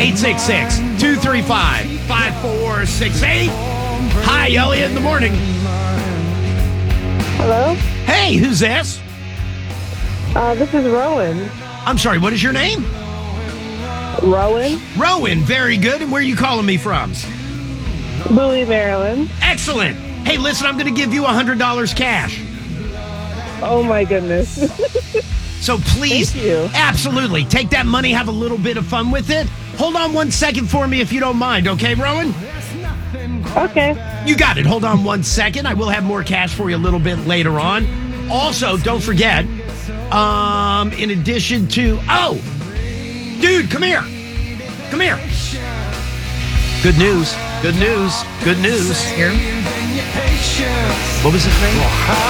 866-235-5468. Hi, Elliot in the morning. Hello? Hey, who's this? This is Rowan. I'm sorry, what is your name? Rowan? Rowan, very good. And where are you calling me from? Bowie, Maryland. Excellent. Hey, listen, I'm going to give you $100 cash. Oh, my goodness. So please, Thank you. absolutely, take that money, have a little bit of fun with it. Hold on 1 second for me if you don't mind, okay, Rowan? Okay. You got it. Hold on 1 second. I will have more cash for you a little bit later on. Also, don't forget, in addition to... Oh! Dude, come here. Come here. Good news. Good news. Good news. Here. What was his name?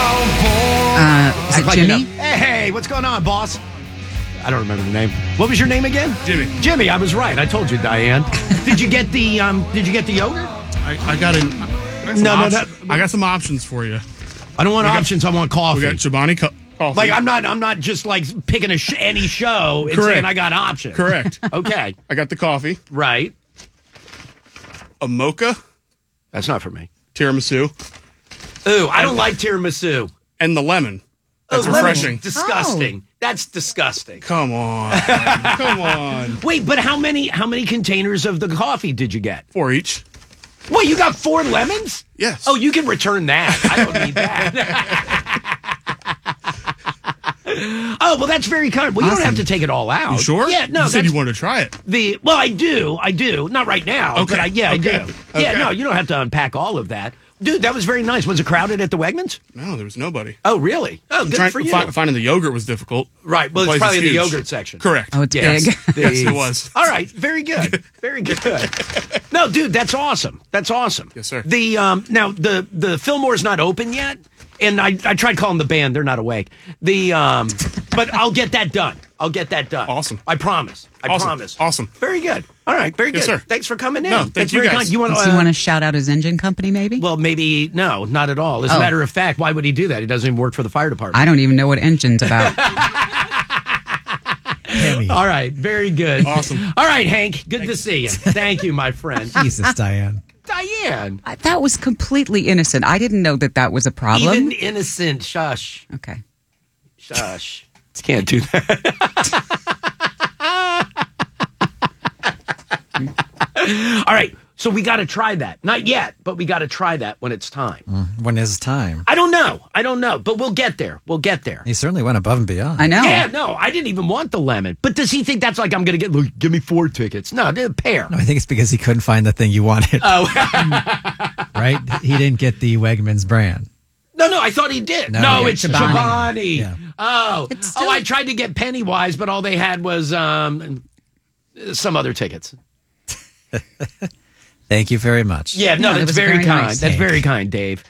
Is it Jimmy? Hey, what's going on, boss? I don't remember the name. What was your name again? Jimmy. Jimmy, I was right. I told you, Diane. Did you get the yogurt? I got an. I got some options for you. I don't want options. I want coffee. We got Chobani coffee. Like I'm not just like picking any show and saying I got options. Correct. Okay. I got the coffee. Right. A mocha. That's not for me. Tiramisu. Ooh, I don't like tiramisu. And the lemon. That's lemon. refreshing. Disgusting. That's disgusting. Come on. Come on. Wait, but how many containers of the coffee did you get? 4 each. Well, you got 4 lemons? Yes. Oh, you can return that. I don't need that. Oh, well, that's very kind. Well, you don't have to take it all out. You sure? Yeah, no. You said you wanted to try it. Well, I do. Not right now. Okay. But I do. Okay. Yeah, no, you don't have to unpack all of that. Dude, that was very nice. Was it crowded at the Wegmans? No, there was nobody. Oh, really? Oh, good for you. Finding the yogurt was difficult. Right. Well, it's probably in the yogurt section. Correct. Oh, it's Yes. big. Yes, it was. All right. Very good. Very good. No, dude, that's awesome. That's awesome. Yes, sir. The now the Fillmore's not open yet, and I tried calling the band. They're not awake. But I'll get that done. Awesome. I promise. I promise. Awesome. Very good. All right. Very good. Yes, sir. Thanks for coming in. No, thank That's you very guys. kind. You want Does he want to shout out his engine company, maybe? Well, maybe no, not at all. As a matter of fact, why would he do that? He doesn't even work for the fire department. I don't even know what engine's about. All right, very good. Awesome. All right, Hank, good to see you. Thank you, my friend. Jesus, Diane. Diane. That was completely innocent. I didn't know that was a problem. Even innocent. Shush. Okay. Shush. Can't do that. All right. So we got to try that. Not yet, but we got to try that when it's time. When is time? I don't know, but we'll get there. He certainly went above and beyond. I know. Yeah, no, I didn't even want the lemon. But does he think that's like I'm going to get, look, give me 4 tickets? No, a pair. No, I think it's because he couldn't find the thing you wanted. Oh. Right? He didn't get the Wegmans brand. No, I thought he did. No, it's Chobani. Chobani. Yeah. Oh, still- I tried to get Pennywise, but all they had was some other tickets. Thank you very much. Yeah, no, that that's was very very kind. nice. That's very kind, Dave.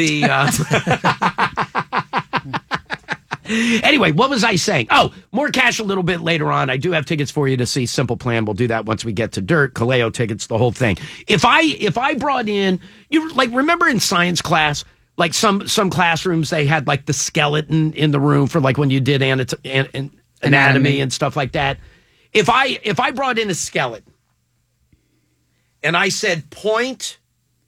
Anyway, what was I saying? Oh, more cash a little bit later on. I do have tickets for you to see Simple Plan. We'll do that once we get to Dirt, Kaleo tickets, the whole thing. If I brought in, you like remember in science class, like some classrooms they had like the skeleton in the room for like when you did anatomy and stuff like that. If I brought in a skeleton and I said point.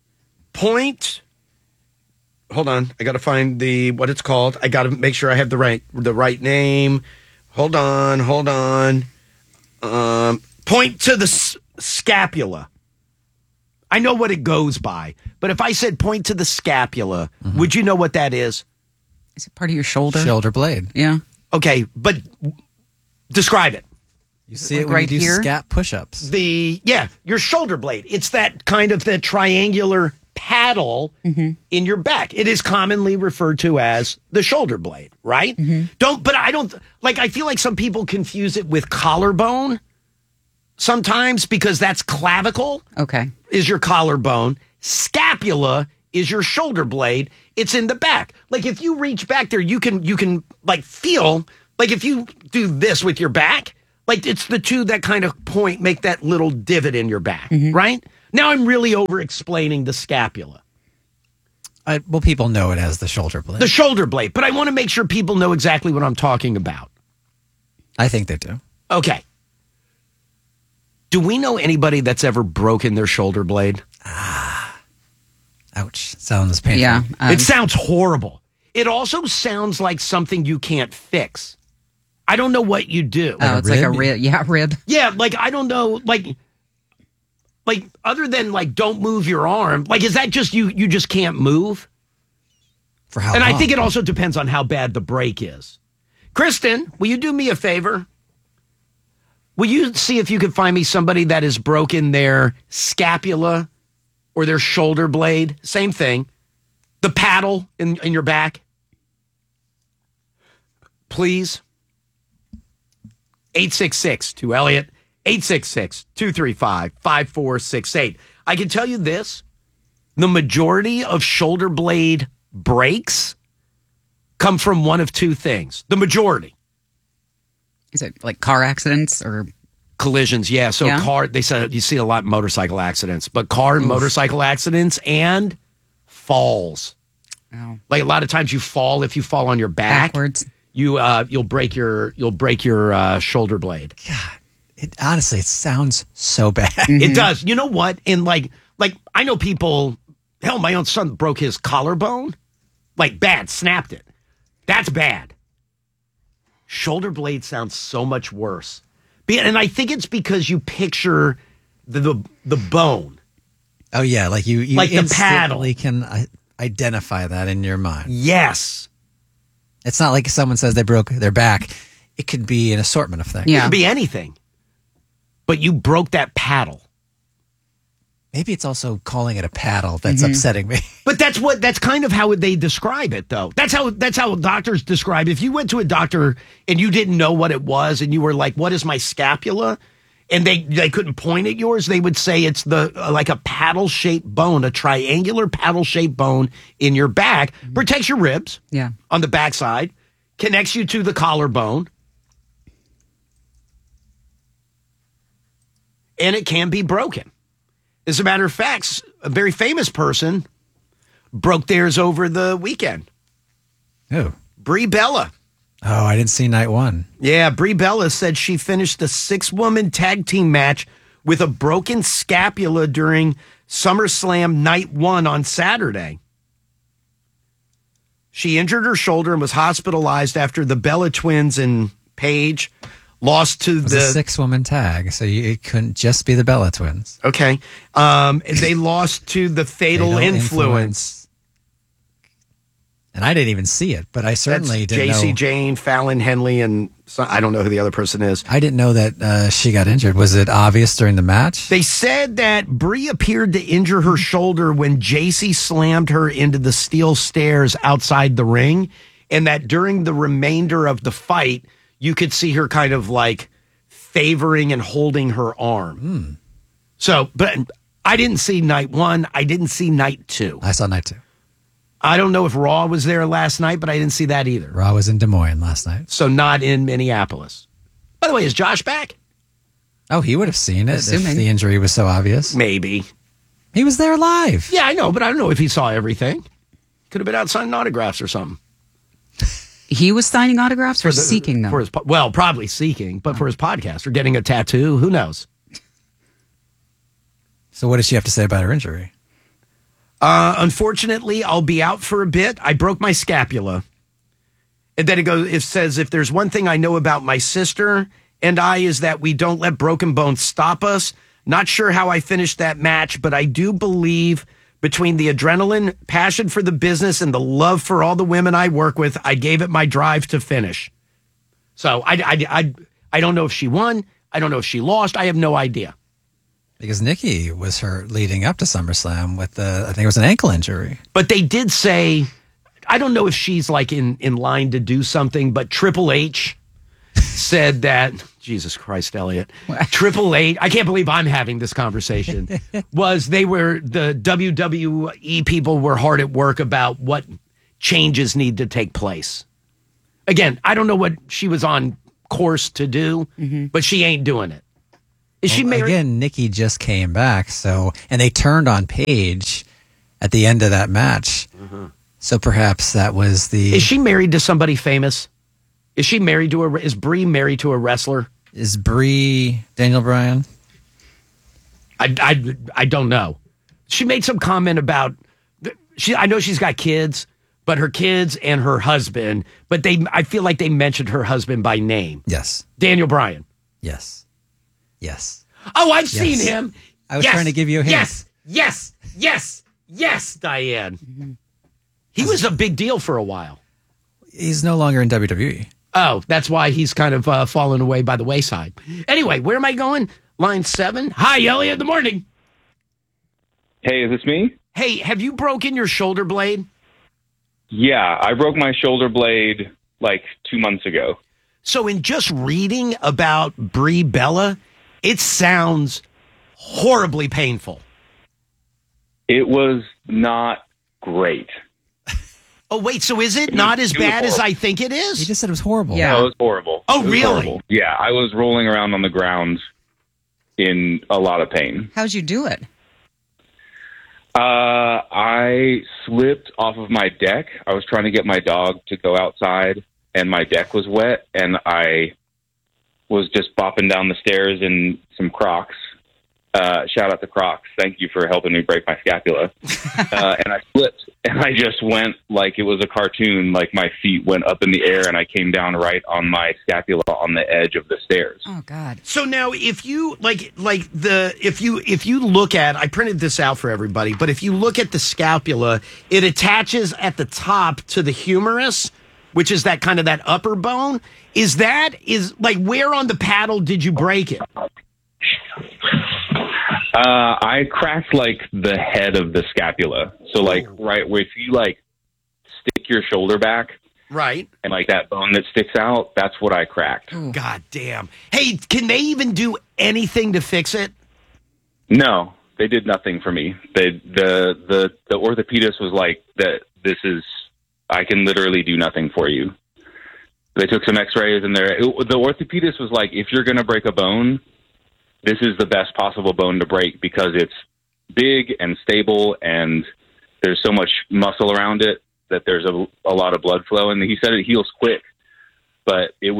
Hold on, I got to find what it's called. I got to make sure I have the right name. Hold on. Point to the scapula. I know what it goes by, but if I said point to the scapula, would you know what that is? Is it part of your shoulder? Shoulder blade. Yeah. Okay, but describe it. You see it Like when right you do here? scat push-ups. Your shoulder blade. It's that kind of the triangular paddle in your back. It is commonly referred to as the shoulder blade, right? I feel like some people confuse it with collarbone sometimes because that's clavicle Okay. is your collarbone. Scapula is your shoulder blade. It's in the back. Like if you reach back there, you can like feel like if you do this with your back, like it's the two that kind of make that little divot in your back, right? Now I'm really over explaining the scapula. Well, people know it as the shoulder blade. The shoulder blade, but I want to make sure people know exactly what I'm talking about. I think they do. Okay. Do we know anybody that's ever broken their shoulder blade? Ouch. Sounds painful. Yeah. It sounds horrible. It also sounds like something you can't fix. I don't know what you do. It's like a rib. Yeah, rib. Yeah, like I don't know, like other than like don't move your arm. Like, is that just you just can't move? For how And long? I think it also depends on how bad the break is. Kristen, will you do me a favor? Will you see if you can find me somebody that has broken their scapula or their shoulder blade? Same thing. The paddle in your back. Please. 866 to Elliot. 866-235-5468. I can tell you this. The majority of shoulder blade breaks come from one of two things. The majority. Is it like car accidents or? Collisions, yeah. So Yeah. car, they said you see a lot of motorcycle accidents, but car and motorcycle accidents and falls. Oh. Like a lot of times you fall, if you fall on your back, Backwards. you'll break your shoulder blade. Honestly, it sounds so bad. It does. You know what? And like I know people, hell, my own son broke his collarbone. Like bad, snapped it. That's bad. Shoulder blade sounds so much worse. And I think it's because you picture the bone. Oh, yeah. Like you Like the paddle. instantly can identify that in your mind. Yes. It's not like someone says they broke their back. It could be an assortment of things. It Yeah. could be anything. But you broke that paddle. Maybe it's also calling it a paddle that's upsetting me. But that's kind of how they describe it, though. That's how doctors describe it. If you went to a doctor and you didn't know what it was and you were like, what is my scapula? And they couldn't point at yours, they would say it's like a paddle-shaped bone, a triangular paddle-shaped bone in your back. Protects your ribs Yeah. on the backside, connects you to the collarbone. And it can be broken. As a matter of fact, a very famous person broke theirs over the weekend. Oh. Brie Bella. Oh, I didn't see night one. Yeah, Brie Bella said she finished the 6-woman tag team match with a broken scapula during SummerSlam Night 1 on Saturday. She injured her shoulder and was hospitalized after the Bella twins and Paige lost to It was a 6-woman tag, so it couldn't just be the Bella twins. Okay. They lost to the Fatal Influence. And I didn't even see it, but I certainly didn't know. JC Jane, Fallon Henley, and I don't know who the other person is. I didn't know that she got injured. Was it obvious during the match? They said that Brie appeared to injure her shoulder when JC slammed her into the steel stairs outside the ring, and that during the remainder of the fight, you could see her kind of like favoring and holding her arm. So, but I didn't see night 1. I didn't see night 2. I saw night 2. I don't know if Raw was there last night, but I didn't see that either. Raw was in Des Moines last night. So not in Minneapolis. By the way, is Josh back? Oh, he would have seen it Assuming. if the injury was so obvious. Maybe. He was there live. Yeah, I know, but I don't know if he saw everything. Could have been out signing autographs or something. He was signing autographs or seeking them? For his, well, probably seeking, but for his podcast or getting a tattoo. Who knows? So what does she have to say about her injury? Unfortunately, I'll be out for a bit. I broke my scapula. And then it says, if there's one thing I know about my sister and I is that we don't let broken bones stop us. Not sure how I finished that match, but I do believe between the adrenaline, passion for the business, and the love for all the women I work with, I gave it my drive to finish. So I don't know if she won. I don't know if she lost. I have no idea. Because Nikki was hurt leading up to SummerSlam with I think it was an ankle injury. But they did say, I don't know if she's like in line to do something, but Triple H said that, Jesus Christ, Elliot, Triple H, I can't believe I'm having this conversation, the WWE people were hard at work about what changes need to take place. Again, I don't know what she was on course to do, but she ain't doing it. Is she married? Again, Nikki just came back, and they turned on Paige at the end of that match. So perhaps that was the... Is she married to somebody famous? Is Brie married to a wrestler? Is Brie Daniel Bryan? I don't know. She made some comment about I know she's got kids, but her kids and her husband, but I feel like they mentioned her husband by name. Yes. Daniel Bryan. Yes. Yes. Oh, I've seen him. I was trying to give you a hint. Yes, Diane. He was a big deal for a while. He's no longer in WWE. Oh, that's why he's kind of fallen away by the wayside. Anyway, where am I going? Line 7. Hi, Elliot. In the morning. Hey, is this me? Hey, have you broken your shoulder blade? Yeah, I broke my shoulder blade like 2 months ago. So in just reading about Brie Bella, it sounds horribly painful. It was not great. Oh, wait, so is it not as bad as I think it is? He just said it was horrible. Yeah. No, it was horrible. Oh, It was really? horrible. Yeah, I was rolling around on the ground in a lot of pain. How'd you do it? I slipped off of my deck. I was trying to get my dog to go outside, and my deck was wet, and I was just bopping down the stairs in some Crocs. Shout out to Crocs. Thank you for helping me break my scapula. And I slipped, and I just went like it was a cartoon. Like my feet went up in the air, and I came down right on my scapula on the edge of the stairs. Oh, God. So now if you if you look at, I printed this out for everybody, but if you look at the scapula, it attaches at the top to the humerus, which is that kind of that upper bone. Is where on the paddle did you break it? I cracked like the head of the scapula. So like right where if you like stick your shoulder back, Right. and like that bone that sticks out, that's what I cracked. God damn. Hey, can they even do anything to fix it? No, they did nothing for me. The orthopedist was like that. I can literally do nothing for you. They took some X-rays and the orthopedist was like, if you're going to break a bone, this is the best possible bone to break because it's big and stable and there's so much muscle around it that there's a lot of blood flow. And he said it heals quick, but they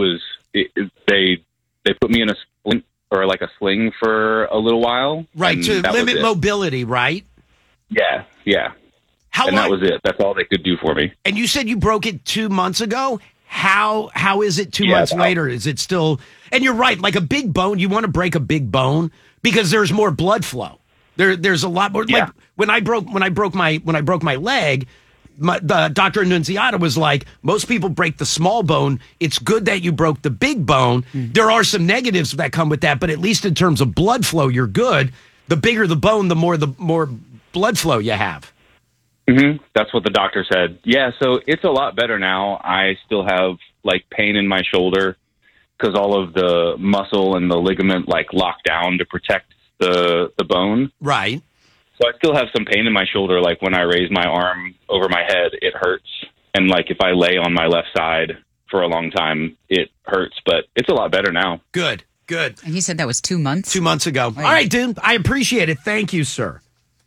put me in a splint or like a sling for a little while. Right, to limit mobility, right? Yeah. That was it. That's all they could do for me. And you said you broke it 2 months ago. How is it 2 months later? Is it still? And you're right. Like a big bone, you want to break a big bone because there's more blood flow. There's a lot more. Yeah. Like when I broke my leg, the Dr. Annunziata was like, most people break the small bone. It's good that you broke the big bone. There are some negatives that come with that, but at least in terms of blood flow, you're good. The bigger the bone, the more blood flow you have. Mm-hmm. That's what the doctor said. Yeah, so it's a lot better now. I still have like pain in my shoulder because all of the muscle and the ligament like lock down to protect the bone. Right. So I still have some pain in my shoulder. Like when I raise my arm over my head, it hurts. And like if I lay on my left side for a long time, it hurts. But it's a lot better now. Good. And he said that was 2 months? 2 months ago. Right. All right, dude. I appreciate it. Thank you, sir.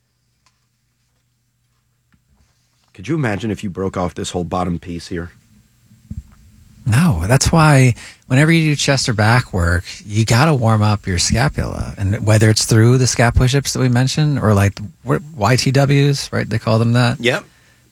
Could you imagine if you broke off this whole bottom piece here? No, that's why whenever you do chest or back work, you got to warm up your scapula. And whether it's through the scap push-ups that we mentioned or like YTWs, right? They call them that. Yep.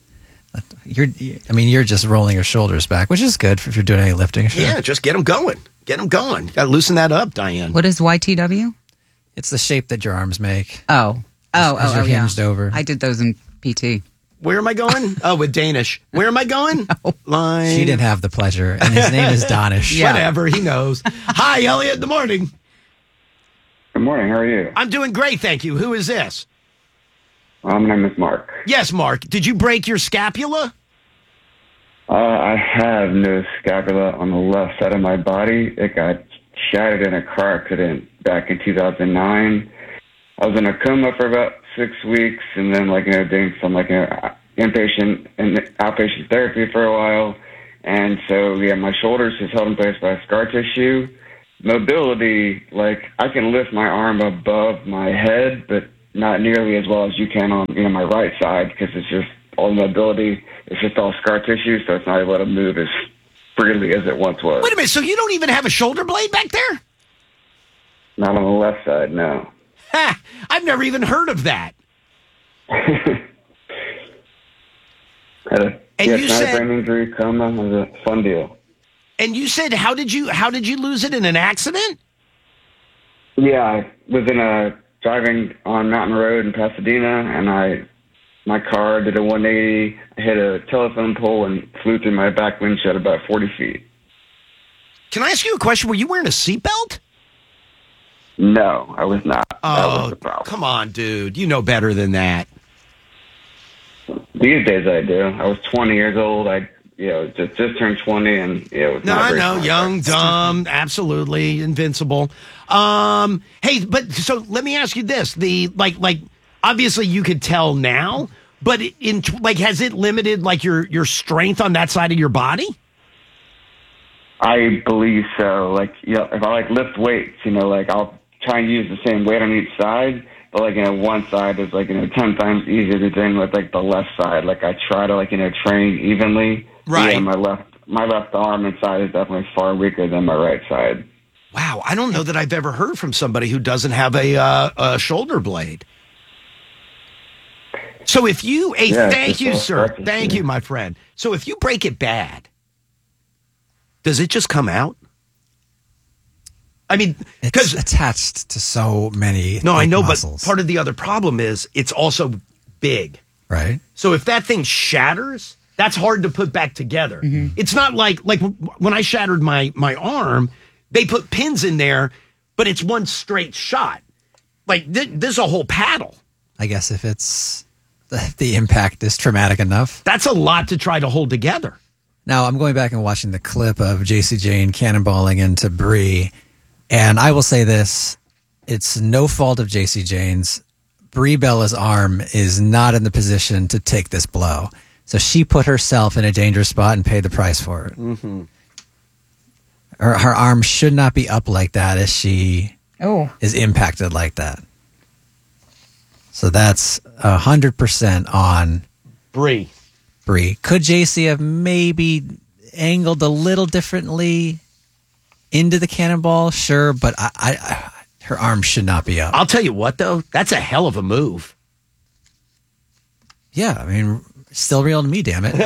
You're just rolling your shoulders back, which is good if you're doing any lifting. Sure. Yeah, just get them going. Get them going. Got to loosen that up, Diane. What is YTW? It's the shape that your arms make. Oh, as you're yeah. hinged over. I did those in PT. Where am I going? Oh, with Danish. Where am I going? Line. She didn't have the pleasure, and his name is Donish. Yeah. Whatever, he knows. Hi, Elliot. Good morning. Good morning. How are you? I'm doing great, thank you. Who is this? My name is Mark. Yes, Mark. Did you break your scapula? I have no scapula on the left side of my body. It got shattered in a car accident back in 2009. I was in a coma for about 6 weeks, and then doing some inpatient and outpatient therapy for a while. And so my shoulders is held in place by scar tissue. Mobility, I can lift my arm above my head, but not nearly as well as you can on my right side because it's just all mobility. It's just all scar tissue, so it's not able to move as freely as it once was. Wait a minute. So you don't even have a shoulder blade back there? Not on the left side, no. Ha! I've never even heard of that. You said brain injury, coma, it was a fun deal. And you said, how did you lose it in an accident? Yeah, I was driving on Mountain Road in Pasadena, and my car did a 180. I hit a telephone pole and flew through my back windshield about 40 feet. Can I ask you a question? Were you wearing a seatbelt? No, I was not. That was the problem. Come on, dude. You know better than that. These days I do. I was 20 years old. I just turned 20, and No, I know, young, dumb, absolutely invincible. Hey, but so let me ask you this: obviously you could tell now, but has it limited your strength on that side of your body? I believe so. If I lift weights, I'll try and use the same weight on each side. But one side is 10 times easier to do with the left side. I try to train evenly. Right. Yeah, my left arm and side is definitely far weaker than my right side. Wow, I don't know that I've ever heard from somebody who doesn't have a shoulder blade. So if you, thank you, sir. Thank you, my friend. So if you break it bad, does it just come out? I mean, it's attached to so many. No, I know, muscles. but part of the other problem is it's also big. Right. So if that thing shatters, that's hard to put back together. Mm-hmm. It's not like when I shattered my arm, they put pins in there, but it's one straight shot. There's a whole paddle. I guess if it's the impact is traumatic enough. That's a lot to try to hold together. Now, I'm going back and watching the clip of J.C. Jane cannonballing into Brie, and I will say this. It's no fault of J.C. Jane's. Brie Bella's arm is not in the position to take this blow. So she put herself in a dangerous spot and paid the price for it. Mm-hmm. Her arm should not be up like that as she is impacted like that. So that's 100% on Brie. Could JC have maybe angled a little differently into the cannonball? Sure, but her arm should not be up. I'll tell you what, though. That's a hell of a move. Yeah, I mean, still real to me, damn it.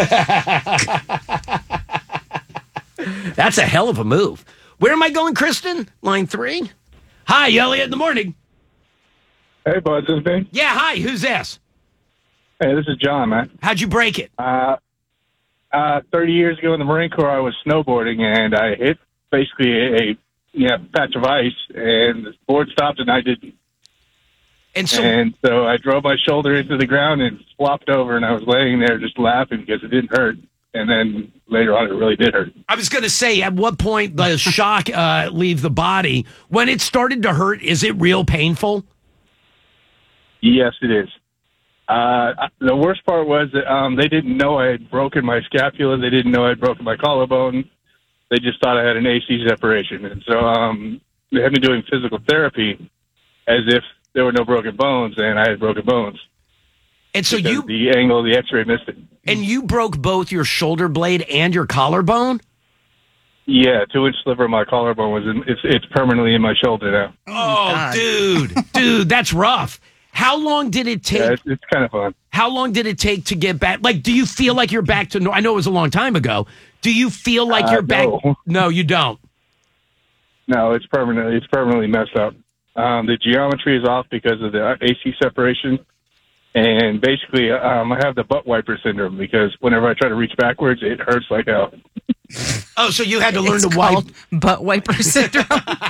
That's a hell of a move. Where am I going, Kristen? Line 3? Hi, Elliot, in the morning. Hey, bud, this is me. Yeah, hi, who's this? Hey, this is John, man. How'd you break it? 30 years ago in the Marine Corps, I was snowboarding, and I hit basically a patch of ice, and the board stopped, and I didn't. And so I drove my shoulder into the ground and flopped over, and I was laying there just laughing because it didn't hurt. And then later on, it really did hurt. I was going to say, at what point does shock leave the body? When it started to hurt, is it real painful? Yes, it is. The worst part was that they didn't know I had broken my scapula. They didn't know I had broken my collarbone. They just thought I had an AC separation. And so they had me doing physical therapy as if there were no broken bones, and I had broken bones. And so the angle of the X-ray missed it. And you broke both your shoulder blade and your collarbone? Yeah, 2-inch sliver of my collarbone was it's permanently in my shoulder now. Oh, dude, that's rough. How long did it take? Yeah, it's kind of fun. How long did it take to get back? Do you feel like you're back to? I know it was a long time ago. Do you feel like you're back? No, you don't. No, it's permanently messed up. The geometry is off because of the AC separation. And basically, I have the butt wiper syndrome because whenever I try to reach backwards, it hurts like hell. Oh, so you had to learn to wipe. Butt wiper syndrome.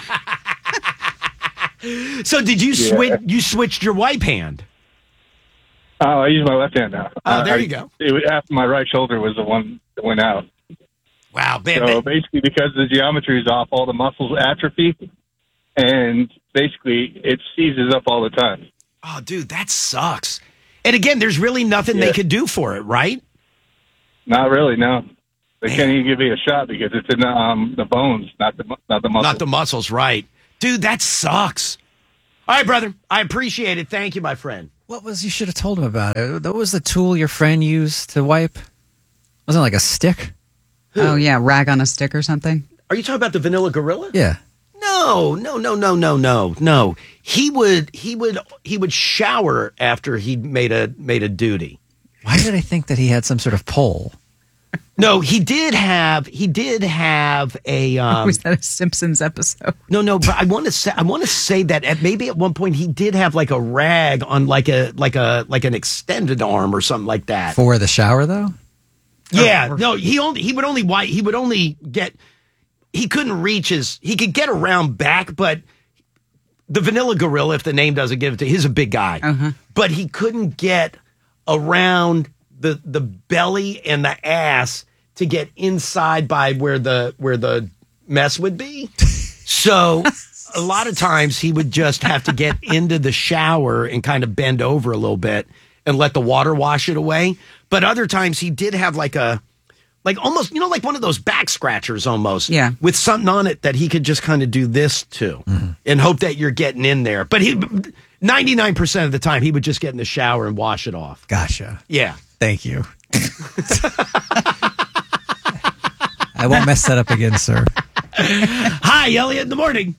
So did you switch? You switched your wipe hand? Oh, I use my left hand now. Oh, there you go. After my right shoulder was the one that went out. Wow, man. So basically, because the geometry is off, all the muscles atrophy, and basically it seizes up all the time. Oh, dude, that sucks. And again, there's really nothing they could do for it, right? Not really, no. They can't even give me a shot because it's in the bones, not the muscles. Not the muscles, right. Dude, that sucks. All right, brother. I appreciate it. Thank you, my friend. You should have told him about it. That was the tool your friend used to wipe? Wasn't it like a stick? Oh, yeah, rag on a stick or something? Are you talking about the Vanilla Gorilla? Yeah. No, No. He would shower after he made a duty. Why did I think that he had some sort of pole? No, he did have a. Was that a Simpsons episode? No, but I want to say that maybe at one point he did have like a rag on like an extended arm or something like that for the shower, though. Yeah, no, he couldn't reach he could get around back, but the Vanilla Gorilla, if the name doesn't give it to, he's a big guy, but he couldn't get around the belly and the ass to get inside by where the mess would be. So a lot of times he would just have to get into the shower and kind of bend over a little bit and let the water wash it away. But other times he did have like almost, like one of those back scratchers almost. Yeah. With something on it that he could just kind of do this to and hope that you're getting in there. But 99% of the time he would just get in the shower and wash it off. Gotcha. Yeah. Thank you. I won't mess that up again, sir. Hi, Elliot in the morning.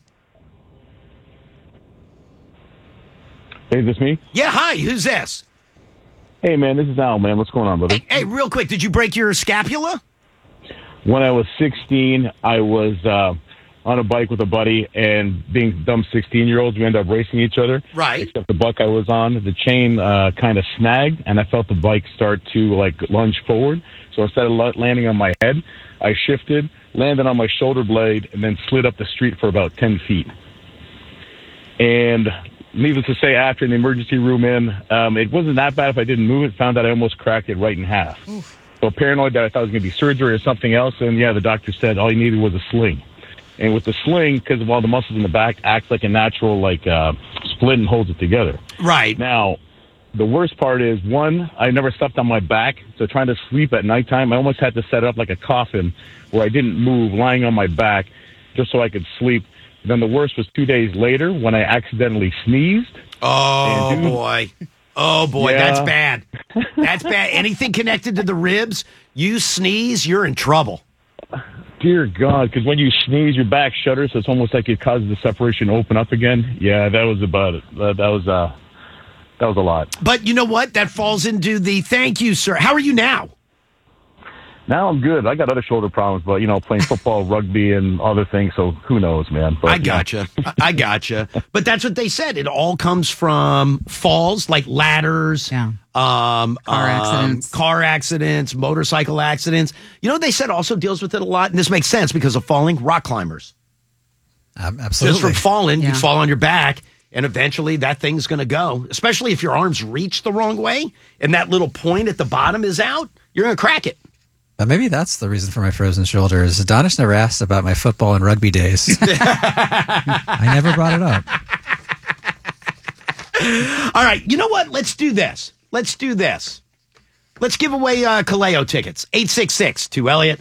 Hey, is this me? Yeah, hi. Who's this? Hey, man, this is Al, man. What's going on, brother? Hey, real quick, did you break your scapula? When I was 16, I was on a bike with a buddy, and being dumb 16-year-olds, we ended up racing each other. Right. Except the bike I was on, the chain kind of snagged, and I felt the bike start to, lunge forward. So instead of landing on my head, I shifted, landed on my shoulder blade, and then slid up the street for about 10 feet. And needless to say, after an emergency room it wasn't that bad if I didn't move it. Found out I almost cracked it right in half. Oof. So paranoid that I thought it was going to be surgery or something else. And the doctor said all you needed was a sling. And with the sling, because of all the muscles in the back, acts like a natural split and holds it together. Right. Now, the worst part is, one, I never slept on my back. So trying to sleep at nighttime, I almost had to set up like a coffin where I didn't move, lying on my back, just so I could sleep. Then the worst was 2 days later when I accidentally sneezed. Oh, boy. Yeah. That's bad. That's bad. Anything connected to the ribs, you sneeze, you're in trouble. Dear God, because when you sneeze, your back shudders, so it's almost like it causes the separation to open up again. Yeah, that was about it. That was a lot. But you know what? That falls into the thank you, sir. How are you now? Now I'm good. I got other shoulder problems, but, playing football, rugby, and other things, so who knows, man. But, I gotcha. But that's what they said. It all comes from falls, like ladders, car accidents, motorcycle accidents. They said also deals with it a lot, and this makes sense because of falling, rock climbers. Absolutely. Just from falling, you fall on your back, and eventually that thing's going to go, especially if your arms reach the wrong way, and that little point at the bottom is out, you're going to crack it. Maybe that's the reason for my frozen shoulders. Adonis never asked about my football and rugby days. I never brought it up. All right, you know what? Let's do this. Let's give away Kaleo tickets. 866-2-ELLIOT,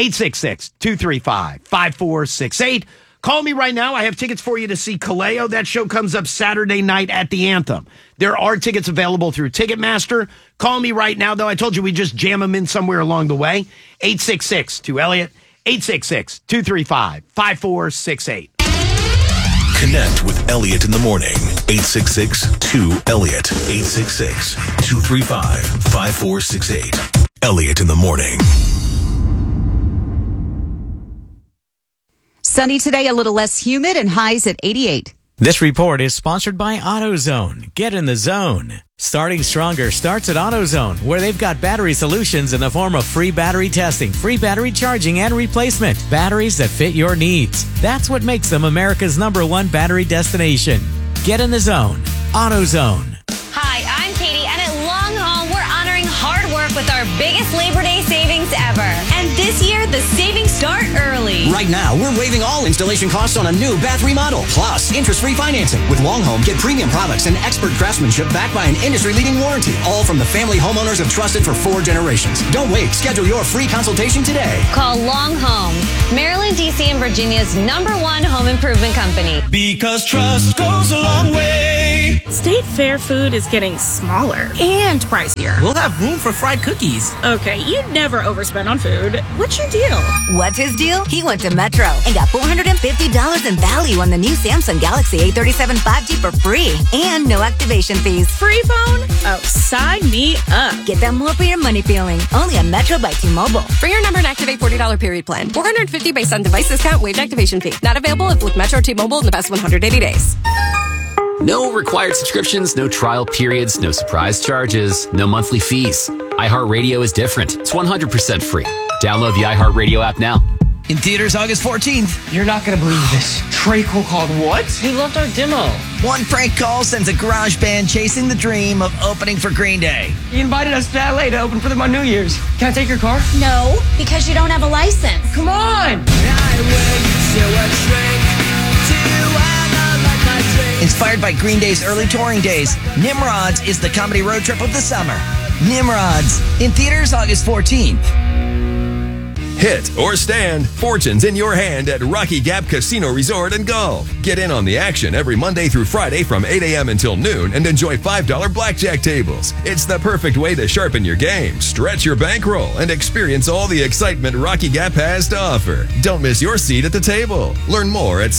866-235-5468. Call me right now. I have tickets for you to see Kaleo. That show comes up Saturday night at the Anthem. There are tickets available through Ticketmaster. Call me right now, though. I told you we just jam them in somewhere along the way. 866-2-ELLIOT, 866-235-5468. Connect with Elliot in the morning. 866-2-ELLIOT, 866-235-5468. Elliot in the morning. Sunny today, a little less humid, and highs at 88. This report is sponsored by AutoZone. Get in the zone. Starting Stronger starts at AutoZone, where they've got battery solutions in the form of free battery testing, free battery charging, and replacement. Batteries that fit your needs. That's what makes them America's #1 battery destination. Get in the zone. AutoZone. Hi, I'm Katie, and at Long Home, we're honoring hard work with our biggest Labor Day savings ever. And this year, the savings start early. Right now, we're waiving all installation costs on a new bath remodel, plus interest-free financing. With Long Home, get premium products and expert craftsmanship backed by an industry-leading warranty, all from the family homeowners have trusted for 4 generations. Don't wait. Schedule your free consultation today. Call Long Home, Maryland, D.C., and Virginia's #1 home improvement company. Because trust goes a long way. State Fair food is getting smaller and pricier. We'll have room for fried cookies. Okay, you never overspend on food. What's your deal? What's his deal? He went to Metro and got $450 in value on the new Samsung Galaxy A37 5G for free and no activation fees. Free phone? Oh, sign me up. Get that more for your money feeling. Only on Metro by T-Mobile. For your number and activate $40 period plan. $450 based on device discount, waived activation fee. Not available if with Metro T-Mobile in the past 180 days. No required subscriptions, no trial periods, no surprise charges, no monthly fees. iHeartRadio is different. It's 100% free. Download the iHeartRadio app now. In theaters August 14th. You're not going to believe this. Trey Cole called what? He loved our demo. One prank call sends a garage band chasing the dream of opening for Green Day. He invited us to LA to open for them on New Year's. Can I take your car? No, because you don't have a license. Come on! Inspired by Green Day's early touring days, Nimrods is the comedy road trip of the summer. Nimrods, in theaters August 14th. Hit or stand, fortune's in your hand at Rocky Gap Casino Resort and Golf. Get in on the action every Monday through Friday from 8 a.m. until noon and enjoy $5 blackjack tables. It's the perfect way to sharpen your game, stretch your bankroll, and experience all the excitement Rocky Gap has to offer. Don't miss your seat at the table. Learn more at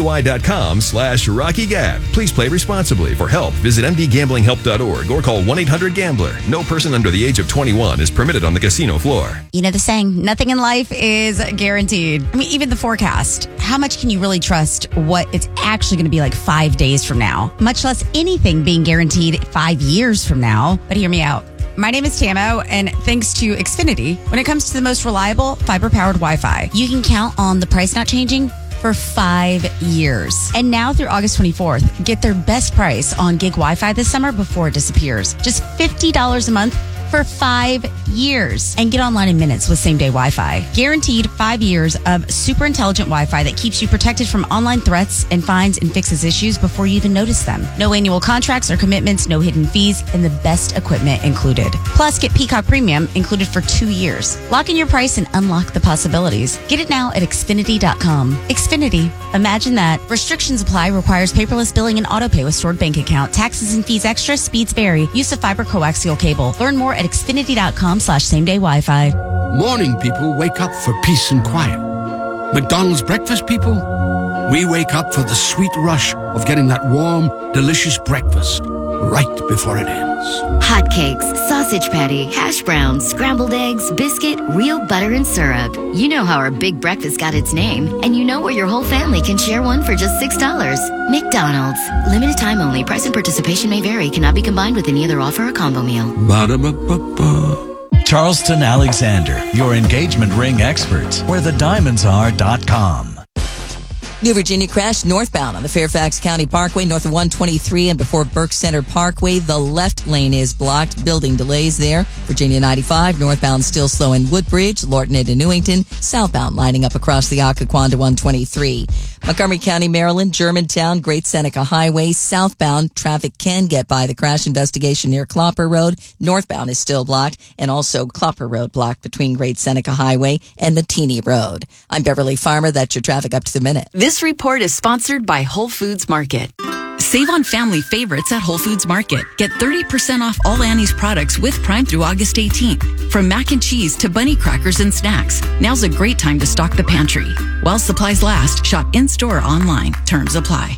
cnty.com/Rocky Gap. Please play responsibly. For help, visit mdgamblinghelp.org or call 1-800-GAMBLER. No person under the age of 21 is permitted on the casino floor. You know the saying, nothing in life is guaranteed. I mean, even the forecast. How much can you really trust what it's actually going to be like 5 days from now? Much less anything being guaranteed 5 years from now. But hear me out. My name is Tamo, and thanks to Xfinity, when it comes to the most reliable fiber-powered Wi-Fi, you can count on the price not changing for 5 years. And now through August 24th, get their best price on gig Wi-Fi this summer before it disappears. Just $50 a month for 5 years. And get online in minutes with same-day Wi-Fi. Guaranteed 5 years of super intelligent Wi-Fi that keeps you protected from online threats and finds and fixes issues before you even notice them. No annual contracts or commitments, no hidden fees, and the best equipment included. Plus, get Peacock Premium included for 2 years. Lock in your price and unlock the possibilities. Get it now at Xfinity.com. Xfinity. Imagine that. Restrictions apply. Requires paperless billing and autopay with stored bank account. Taxes and fees extra. Speeds vary. Use of fiber coaxial cable. Learn more at Xfinity.com/same-day Wi-Fi. Morning people wake up for peace and quiet. McDonald's breakfast people, we wake up for the sweet rush of getting that warm, delicious breakfast right before it ends. Hotcakes, sausage patty, hash browns, scrambled eggs, biscuit, real butter and syrup. You know how our big breakfast got its name, and you know where your whole family can share one for just $6. McDonald's. Limited time only. Price and participation may vary. Cannot be combined with any other offer or combo meal. Ba-da-ba-ba-ba. Charleston Alexander, your engagement ring experts, where the diamonds are.com. New Virginia crash northbound on the Fairfax County Parkway north of 123 and before Burke Center Parkway. The left lane is blocked. Building delays there. Virginia 95 northbound still slow in Woodbridge, Lorton into Newington. Southbound lining up across the Occoquan to 123. Montgomery County, Maryland, Germantown, Great Seneca Highway. Southbound traffic can get by the crash investigation near Clopper Road. Northbound is still blocked, and also Clopper Road blocked between Great Seneca Highway and Matini Road. I'm Beverly Farmer. That's your traffic up to the minute. This report is sponsored by Whole Foods Market. Save on family favorites at Whole Foods Market. Get 30% off all Annie's products with Prime through August 18th. From mac and cheese to bunny crackers and snacks, now's a great time to stock the pantry. While supplies last, shop in-store or online. Terms apply.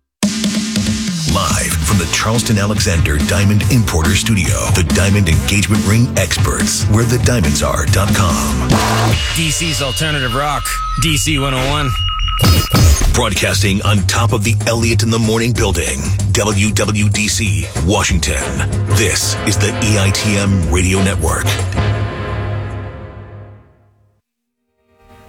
Live from the Charleston Alexander Diamond Importer Studio, the Diamond Engagement Ring Experts, where the diamonds are.com. DC's Alternative Rock, DC 101. Broadcasting on top of the Elliott in the Morning building, WWDC, Washington. This is the EITM Radio Network.